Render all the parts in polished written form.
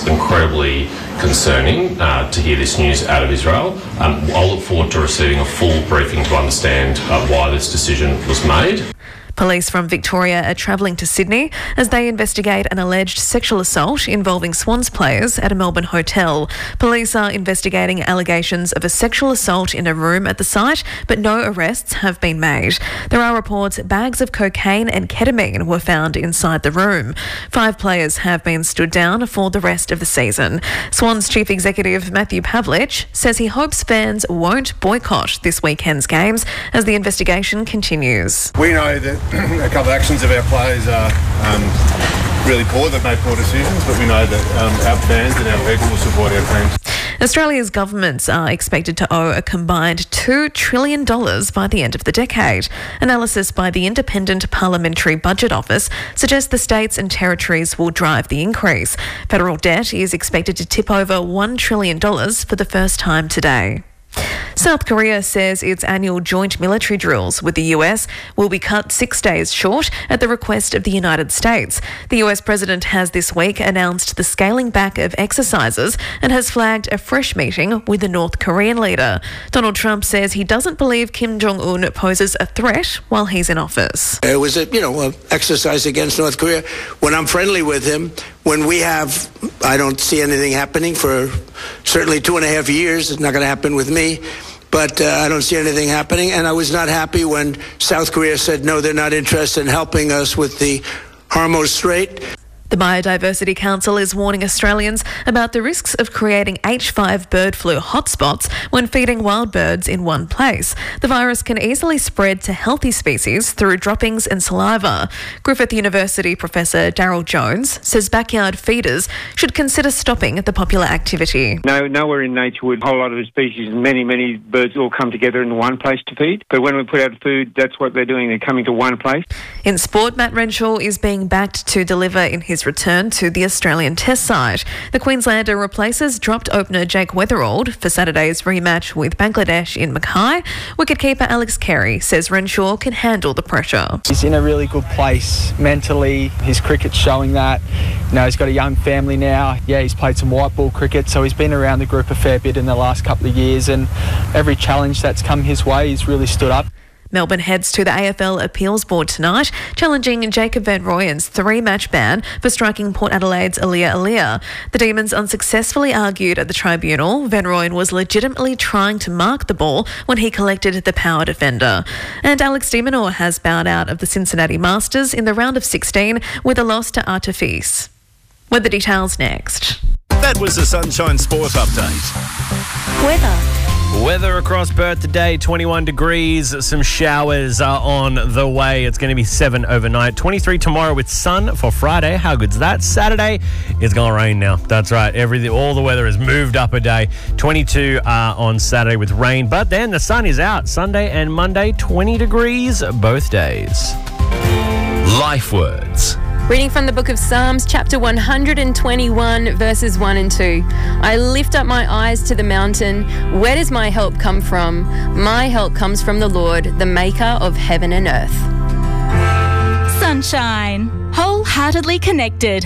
incredibly concerning to hear this news out of Israel. I'll look forward to receiving a full briefing to understand why this decision was made. Police from Victoria are travelling to Sydney as they investigate an alleged sexual assault involving Swans players at a Melbourne hotel. Police are investigating allegations of a sexual assault in a room at the site, but no arrests have been made. There are reports bags of cocaine and ketamine were found inside the room. 5 players have been stood down for the rest of the season. Swans Chief Executive Matthew Pavlich says he hopes fans won't boycott this weekend's games as the investigation continues. We know that a couple of actions of our players are really poor. They've made poor decisions, but we know that our fans and our people will support our teams. Australia's governments are expected to owe a combined $2 trillion by the end of the decade. Analysis by the Independent Parliamentary Budget Office suggests the states and territories will drive the increase. Federal debt is expected to tip over $1 trillion for the first time today. South Korea says its annual joint military drills with the US will be cut 6 days short at the request of the United States. The US president has this week announced the scaling back of exercises and has flagged a fresh meeting with the North Korean leader. Donald Trump says he doesn't believe Kim Jong-un poses a threat while he's in office. It was an exercise against North Korea. When I'm friendly with him, when we have, I don't see anything happening for certainly 2.5 years. It's not going to happen with me. But I don't see anything happening. And I was not happy when South Korea said, no, they're not interested in helping us with the Hormuz Strait. The Biodiversity Council is warning Australians about the risks of creating H5 bird flu hotspots when feeding wild birds in one place. The virus can easily spread to healthy species through droppings and saliva. Griffith University Professor Daryl Jones says backyard feeders should consider stopping the popular activity. Nowhere in nature would a whole lot of species and many birds all come together in one place to feed. But when we put out food, that's what they're doing. They're coming to one place. In sport, Matt Renshaw is being backed to deliver in his return to the Australian Test side. The Queenslander replaces dropped opener Jake Weatherald for Saturday's rematch with Bangladesh in Mackay. Wicketkeeper Alex Carey says Renshaw can handle the pressure. He's in a really good place mentally. His cricket's showing that. He's got a young family now. Yeah, he's played some white ball cricket, so he's been around the group a fair bit in the last couple of years, and every challenge that's come his way, he's really stood up. Melbourne heads to the AFL Appeals Board tonight, challenging Jacob Van Rooyen's 3-match ban for striking Port Adelaide's Aaliyah. The Demons unsuccessfully argued at the tribunal Van Rooyen was legitimately trying to mark the ball when he collected the power defender. And Alex de Minaur has bowed out of the Cincinnati Masters in the round of 16 with a loss to Artifice. With the details next. That was the Sunshine Sport Update. Weather across Perth today, 21 degrees. Some showers are on the way. It's going to be 7 overnight. 23 tomorrow with sun for Friday. How good's that? Saturday, it's going to rain now. That's right. All the weather has moved up a day. 22 on Saturday with rain. But then the sun is out. Sunday and Monday, 20 degrees both days. Life words. Reading from the book of Psalms, chapter 121, verses 1 and 2. I lift up my eyes to the mountain. Where does my help come from? My help comes from the Lord, the maker of heaven and earth. Sunshine. Wholeheartedly connected.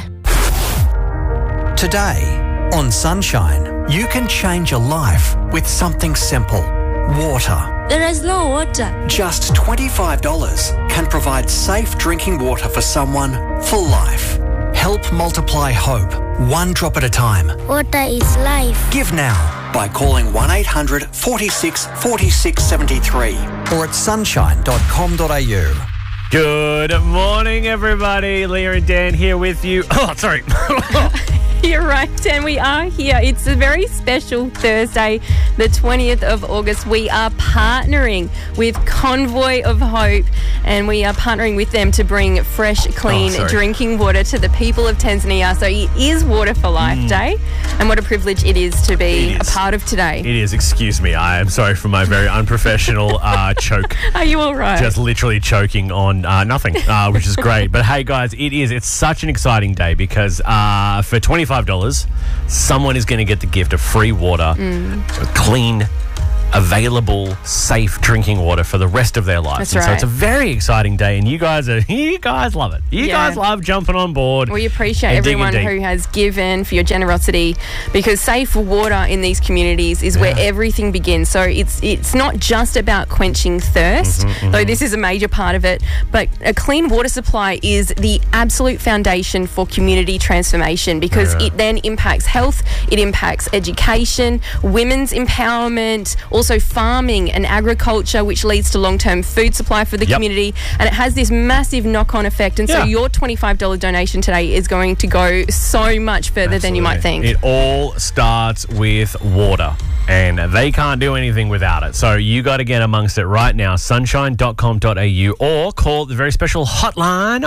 Today on Sunshine, you can change your life with something simple. Water. There is no water. Just $25 can provide safe drinking water for someone for life. Help multiply hope, one drop at a time. Water is life. Give now by calling 1-800 46 46 73 or at sunshine.com.au. Good morning, everybody. Leah and Dan here with you. Oh, sorry. You're right, Dan. We are here. It's a very special Thursday, the 20th of August. We are partnering with Convoy of Hope, and we are partnering with them to bring fresh, clean drinking water to the people of Tanzania. So it is Water for Life Day, and what a privilege it is to be a part of today. It is. Excuse me. I am sorry for my very unprofessional choke. Are you all right? Just literally choking on nothing, which is great. But hey, guys, it's such an exciting day because for $25, someone is going to get the gift of free water, clean, available, safe drinking water for the rest of their lives. That's and so right. it's a very exciting day, and you guys love it. You guys love jumping on board. We appreciate and digging everyone deep. who has given, for your generosity, because safe water in these communities is where everything begins. So it's not just about quenching thirst, though this is a major part of it, but a clean water supply is the absolute foundation for community transformation, because it then impacts health, it impacts education, women's empowerment, also farming and agriculture, which leads to long-term food supply for the community, and it has this massive knock-on effect. And so your $25 donation today is going to go so much further than you might think. It all starts with water, and they can't do anything without it. So you got to get amongst it right now, sunshine.com.au, or call the very special hotline,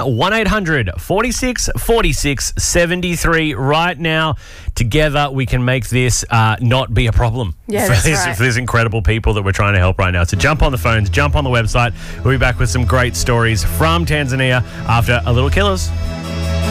1-800-46-46-73 right now. Together we can make this not be a problem for these incredible people that we're trying to help right now. So jump on the phones, jump on the website. We'll be back with some great stories from Tanzania after a little Killers.